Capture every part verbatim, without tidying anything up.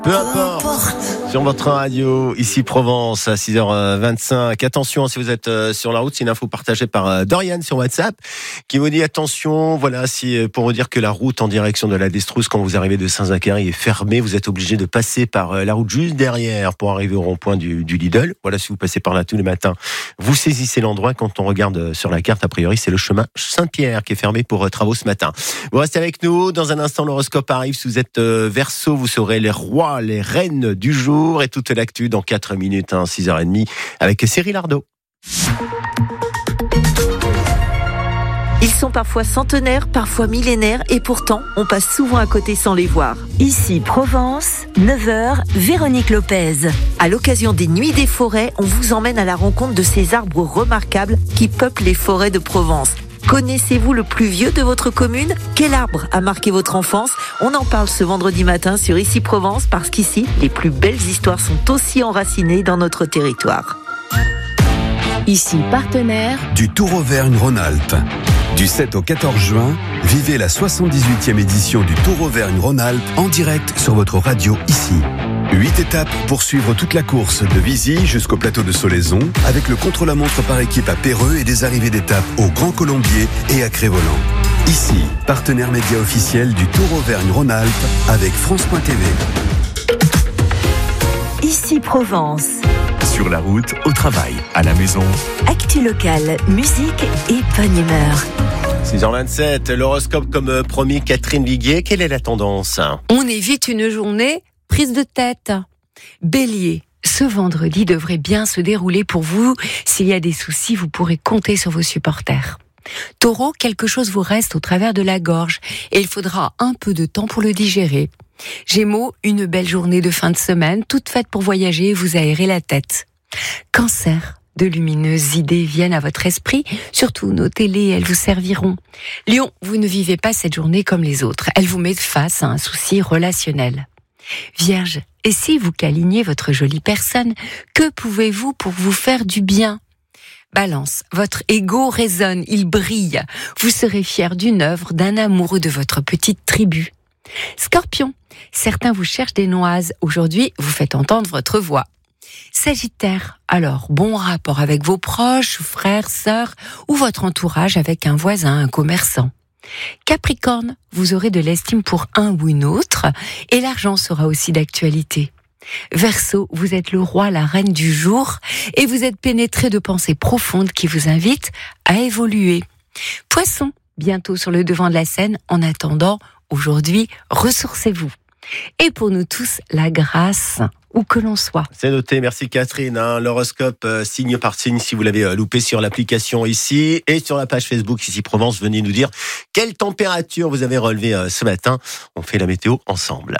Peu importe, sur votre radio, ici Provence, à six heures vingt-cinq. Attention, si vous êtes sur la route, c'est une info partagée par Dorian sur WhatsApp, qui vous dit attention, voilà, si, pour vous dire que la route en direction de la Destrousse, quand vous arrivez de Saint-Zacharie, est fermée, vous êtes obligé de passer par la route juste derrière pour arriver au rond-point du, du Lidl. Voilà, si vous passez par là tous les matins, vous saisissez l'endroit. Quand on regarde sur la carte, a priori, c'est le chemin Saint-Pierre qui est fermé pour travaux ce matin. Vous restez avec nous, dans un instant, l'horoscope arrive. Si vous êtes Verseau, vous saurez les rois, les reines du jour et toute l'actu dans quatre minutes, hein, six heures trente avec Cyril Ardo. Ils sont parfois centenaires, parfois millénaires et pourtant on passe souvent à côté sans les voir. Ici Provence, neuf heures, Véronique Lopez. À l'occasion des Nuits des Forêts, on vous emmène à la rencontre de ces arbres remarquables qui peuplent les forêts de Provence. Connaissez-vous le plus vieux de votre commune ? Quel arbre a marqué votre enfance ? On en parle ce vendredi matin sur Ici Provence parce qu'ici, les plus belles histoires sont aussi enracinées dans notre territoire. Ici partenaire du Tour Auvergne-Rhône-Alpes. Du sept au quatorze juin, vivez la soixante-dix-huitième édition du Tour Auvergne-Rhône-Alpes en direct sur votre radio ici. Huit étapes pour suivre toute la course de Vizy jusqu'au plateau de Solaison avec le contre-la-montre par équipe à Péreux et des arrivées d'étapes au Grand Colombier et à Crévolant. Ici, partenaire média officiel du Tour Auvergne-Rhône-Alpes avec France point T V. Ici Provence. Sur la route, au travail, à la maison. Actu locale, musique et bonne humeur. six heures vingt-sept, l'horoscope comme promis, Catherine Viguier, quelle est la tendance ? On évite une journée prise de tête. Bélier, ce vendredi devrait bien se dérouler pour vous. S'il y a des soucis, vous pourrez compter sur vos supporters. Taureau, quelque chose vous reste au travers de la gorge et il faudra un peu de temps pour le digérer. Gémeaux, une belle journée de fin de semaine, toute faite pour voyager et vous aérer la tête. Cancer, de lumineuses idées viennent à votre esprit, surtout notez-les, elles vous serviront. Lion, vous ne vivez pas cette journée comme les autres, elle vous met face à un souci relationnel. Vierge, et si vous câliniez votre jolie personne, que pouvez-vous pour vous faire du bien ? Balance, votre ego résonne, il brille. Vous serez fier d'une œuvre, d'un amoureux de votre petite tribu. Scorpion, certains vous cherchent des noises. Aujourd'hui, vous faites entendre votre voix. Sagittaire, alors bon rapport avec vos proches, frères, sœurs ou votre entourage avec un voisin, un commerçant. Capricorne, vous aurez de l'estime pour un ou une autre et l'argent sera aussi d'actualité. Verseau, vous êtes le roi, la reine du jour et vous êtes pénétré de pensées profondes qui vous invitent à évoluer. Poisson, bientôt sur le devant de la scène, en attendant, aujourd'hui, ressourcez-vous. Et pour nous tous, la grâce, où que l'on soit. C'est noté, merci Catherine. Hein, l'horoscope euh, signe par signe, si vous l'avez euh, loupé sur l'application ici et sur la page Facebook Ici Provence, venez nous dire quelle température vous avez relevée euh, ce matin. On fait la météo ensemble.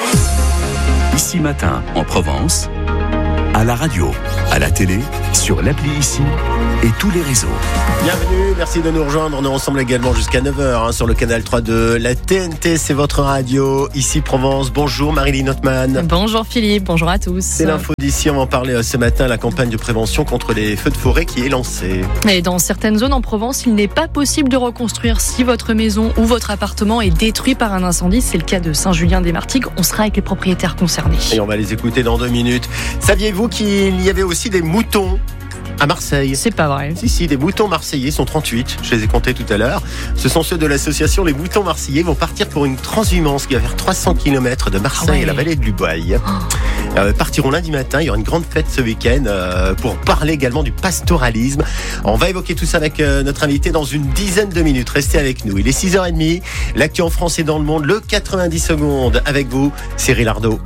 Ici matin, en Provence, à la radio, à la télé, sur l'appli Ici et tous les réseaux. Bienvenue, merci de nous rejoindre. On est ensemble également jusqu'à neuf heures hein, sur le canal trois de la T N T. C'est votre radio, Ici Provence. Bonjour Marilyn Ottman. Bonjour Philippe, bonjour à tous. C'est l'info d'ici, on va en parler ce matin. La campagne de prévention contre les feux de forêt qui est lancée. Et dans certaines zones en Provence, il n'est pas possible de reconstruire si votre maison ou votre appartement est détruit par un incendie. C'est le cas de Saint-Julien-des-Martigues. On sera avec les propriétaires concernés. Et on va les écouter dans deux minutes. Saviez-vous qu'il y avait aussi des moutons à Marseille? C'est pas vrai. Si, si, des moutons marseillais sont trente-huit. Je les ai comptés tout à l'heure. Ce sont ceux de l'association Les Moutons Marseillais. Ils vont partir pour une transhumance qui va faire trois cents kilomètres de Marseille ah ouais. à la vallée de Luboye. Oh. Euh, partiront lundi matin. Il y aura une grande fête ce week-end euh, pour parler également du pastoralisme. On va évoquer tout ça avec euh, notre invité dans une dizaine de minutes. Restez avec nous. Il est six heures trente. L'actu en France et dans le monde. Le quatre-vingt-dix secondes avec vous, Cyril Ardo.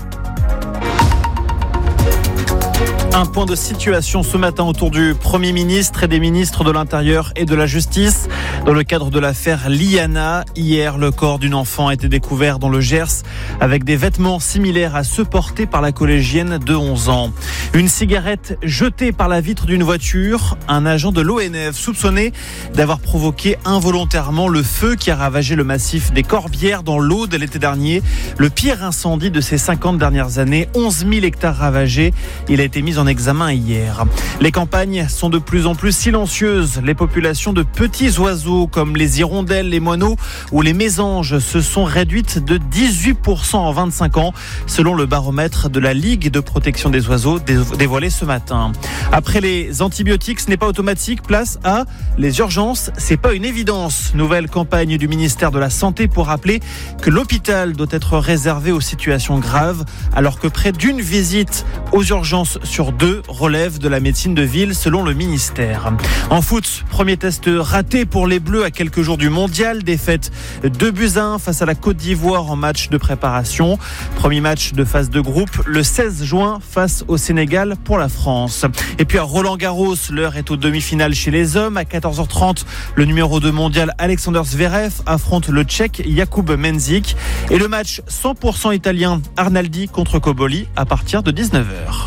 Un point de situation ce matin autour du Premier ministre et des ministres de l'Intérieur et de la Justice. Dans le cadre de l'affaire Liana, hier, le corps d'une enfant a été découvert dans le Gers avec des vêtements similaires à ceux portés par la collégienne de onze ans. Une cigarette jetée par la vitre d'une voiture. Un agent de l'O N F soupçonné d'avoir provoqué involontairement le feu qui a ravagé le massif des Corbières dans l'Aude l'été dernier. Le pire incendie de ces cinquante dernières années. onze mille hectares ravagés. Il a été mis en examen hier. Les campagnes sont de plus en plus silencieuses. Les populations de petits oiseaux oiseaux comme les hirondelles, les moineaux ou les mésanges se sont réduites de dix-huit pour cent en vingt-cinq ans, selon le baromètre de la Ligue de protection des oiseaux dévoilé ce matin. Après les antibiotiques, ce n'est pas automatique, place à les urgences, c'est pas une évidence. Nouvelle campagne du ministère de la Santé pour rappeler que l'hôpital doit être réservé aux situations graves, alors que près d'une visite aux urgences sur deux relève de la médecine de ville, selon le ministère. En foot, premier test raté pour les Bleus à quelques jours du mondial, défaite deux buts à un face à la Côte d'Ivoire en match de préparation. Premier match de phase de groupe le seize juin face au Sénégal pour la France. Et puis à Roland-Garros, l'heure est aux demi-finales chez les hommes. À quatorze heures trente, le numéro deux mondial Alexander Zverev affronte le Tchèque Jakub Mensik. Et le match cent pour cent italien Arnaldi contre Cobolli à partir de dix-neuf heures.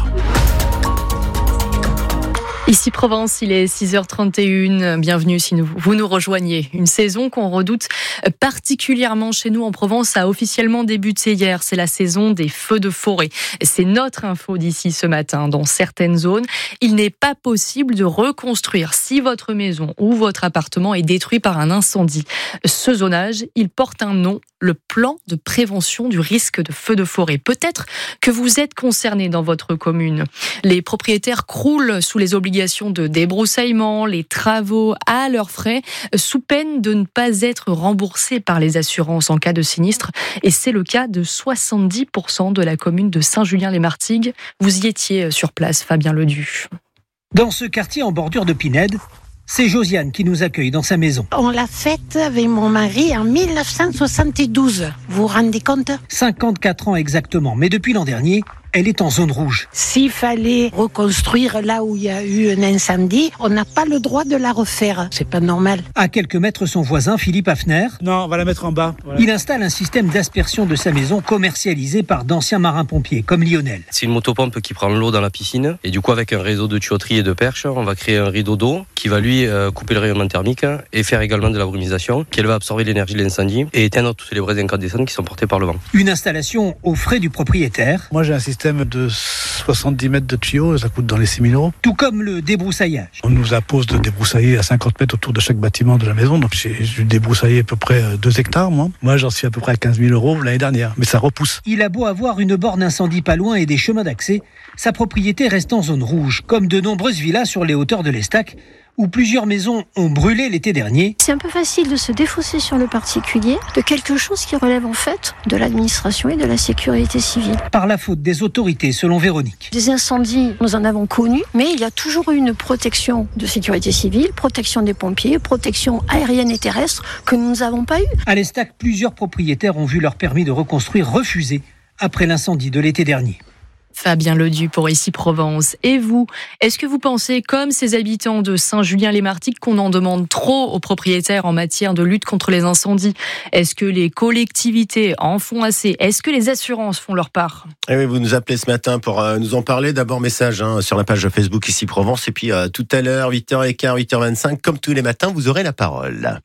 Ici Provence, il est six heures trente et une. Bienvenue si vous nous rejoignez. Une saison qu'on redoute particulièrement chez nous en Provence a officiellement débuté hier. C'est la saison des feux de forêt. C'est notre info d'ici ce matin. Dans certaines zones, il n'est pas possible de reconstruire si votre maison ou votre appartement est détruit par un incendie. Ce zonage, il porte un nom, le plan de prévention du risque de feu de forêt. Peut-être que vous êtes concerné dans votre commune. Les propriétaires croulent sous les obligations de débroussaillement, les travaux à leurs frais, sous peine de ne pas être remboursés par les assurances en cas de sinistre. Et c'est le cas de soixante-dix pour cent de la commune de Saint-Julien-les-Martigues. Vous y étiez sur place, Fabien Ledu. Dans ce quartier en bordure de Pinède, c'est Josiane qui nous accueille dans sa maison. On l'a faite avec mon mari en dix-neuf cent soixante-douze. Vous vous rendez compte ? cinquante-quatre ans exactement, mais depuis l'an dernier, elle est en zone rouge. S'il fallait reconstruire là où il y a eu un incendie, on n'a pas le droit de la refaire. C'est pas normal. À quelques mètres, son voisin, Philippe Hafner. Non, on va la mettre en bas. Voilà. Il installe un système d'aspersion de sa maison commercialisé par d'anciens marins-pompiers, comme Lionel. C'est une motopompe qui prend l'eau dans la piscine. Et du coup, avec un réseau de tuyauterie et de perches, on va créer un rideau d'eau qui va lui euh, couper le rayonnement thermique et faire également de la brumisation, qui elle va absorber l'énergie de l'incendie et éteindre toutes les braises incandescentes qui sont portées par le vent. Une installation aux frais du propriétaire. Moi, j'ai un système de soixante-dix mètres de tuyaux, ça coûte dans les six mille euros. Tout comme le débroussaillage. On nous impose de débroussailler à cinquante mètres autour de chaque bâtiment de la maison, donc j'ai, j'ai débroussaillé à peu près deux hectares, moi. Moi, j'en suis à peu près à quinze mille euros l'année dernière, mais ça repousse. Il a beau avoir une borne incendie pas loin et des chemins d'accès, sa propriété reste en zone rouge, comme de nombreuses villas sur les hauteurs de l'Estac, où plusieurs maisons ont brûlé l'été dernier. C'est un peu facile de se défausser sur le particulier de quelque chose qui relève en fait de l'administration et de la sécurité civile. Par la faute des autorités, selon Véronique. Des incendies, nous en avons connu, mais il y a toujours eu une protection de sécurité civile, protection des pompiers, protection aérienne et terrestre que nous n'avons pas eu. À l'Estac, plusieurs propriétaires ont vu leur permis de reconstruire refusé après l'incendie de l'été dernier. Fabien Ledu pour Ici Provence. Et vous, est-ce que vous pensez, comme ces habitants de Saint-Julien-les-Martigues, qu'on en demande trop aux propriétaires en matière de lutte contre les incendies ? Est-ce que les collectivités en font assez ? Est-ce que les assurances font leur part ? Et oui, vous nous appelez ce matin pour euh, nous en parler. D'abord, message hein, sur la page Facebook Ici Provence. Et puis euh, tout à l'heure, huit heures quinze, huit heures vingt-cinq, comme tous les matins, vous aurez la parole.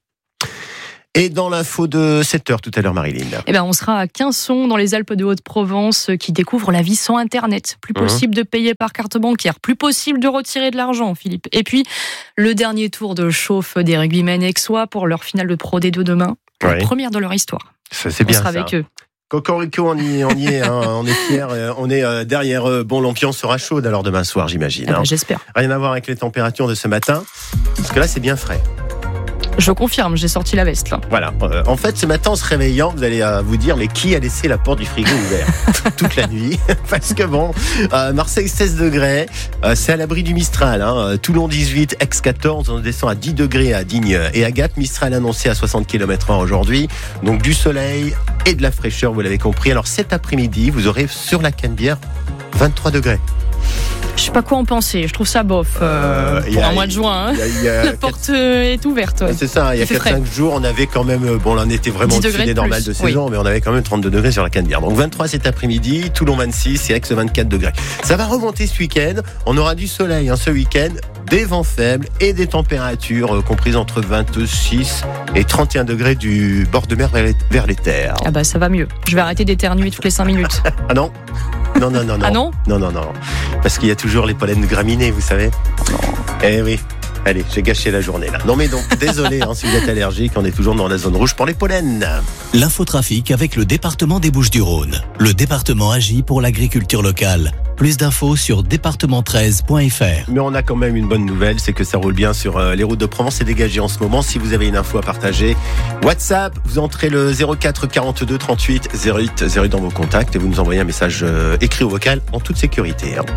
Et dans l'info de sept heures tout à l'heure, Marilyn. Eh ben, on sera à Quinçon, dans les Alpes de Haute-Provence, qui découvre la vie sans Internet. Plus possible mmh. de payer par carte bancaire, plus possible de retirer de l'argent, Philippe. Et puis, le dernier tour de chauffe des rugbymen aixois pour leur finale de Pro D deux demain. Ouais. La première de leur histoire. Ça, c'est bien on sera ça. avec eux. Cocorico, on y, on y est, hein, on est fiers, on est derrière eux. Bon, l'ambiance sera chaude alors demain soir, j'imagine. Ah ben, hein. J'espère. Rien à voir avec les températures de ce matin, parce que là, c'est bien frais. Je confirme, j'ai sorti la veste là. Voilà. Euh, en fait, ce matin, en se réveillant, vous allez euh, vous dire, mais qui a laissé la porte du frigo ouverte toute la nuit ? Parce que bon, euh, Marseille seize degrés, euh, c'est à l'abri du Mistral. Hein. Toulon dix-huit, Aix quatorze, on descend à dix degrés à Digne et Agathe. Mistral annoncé à soixante kilomètres heure aujourd'hui. Donc du soleil et de la fraîcheur, vous l'avez compris. Alors cet après-midi, vous aurez sur la Canebière vingt-trois degrés. Je sais pas quoi en penser, je trouve ça bof euh, euh, pour a, un mois de juin. Hein. Y a, y a la quatre... porte est ouverte. Ouais. C'est ça, il y a quatre cinq jours, on avait quand même, bon là on était vraiment au-dessus des normales de saison, oui. mais on avait quand même trente-deux degrés sur la Canebière. Donc vingt-trois cet après-midi, Toulon vingt-six et Aix vingt-quatre degrés. Ça va remonter ce week-end, on aura du soleil hein, ce week-end, des vents faibles et des températures euh, comprises entre vingt-six et trente et un degrés du bord de mer vers les, vers les terres. Ah bah ça va mieux, je vais arrêter d'éternuer toutes les cinq minutes. Ah non Non, non, non, non. Ah non Non, non, non. Parce qu'il y a toujours les pollens graminées, vous savez. Eh oui. Allez, j'ai gâché la journée là. Non mais donc, désolé hein, si vous êtes allergique, on est toujours dans la zone rouge pour les pollens. L'infotrafic avec le département des Bouches-du-Rhône. Le département agit pour l'agriculture locale. Plus d'infos sur département treize point f r. Mais on a quand même une bonne nouvelle, c'est que ça roule bien sur euh, les routes de Provence et dégagé en ce moment. Si vous avez une info à partager, WhatsApp, vous entrez le zéro quatre quarante-deux trente-huit zéro huit zéro huit dans vos contacts et vous nous envoyez un message euh, écrit ou vocal en toute sécurité. Hein.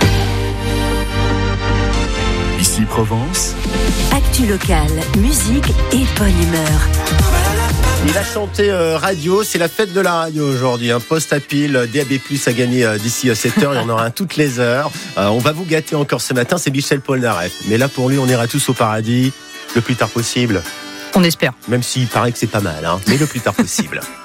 Ici Provence. Actu locale, musique et bonne humeur. Il a chanté euh, radio, c'est la fête de la radio aujourd'hui. Un poste à pile, D A B plus, à gagner euh, d'ici à sept heures. Il y en aura un toutes les heures. Euh, on va vous gâter encore ce matin, c'est Michel Polnareff. Mais là, pour lui, on ira tous au paradis le plus tard possible. On espère. Même s'il paraît que c'est pas mal, hein, mais le plus tard possible.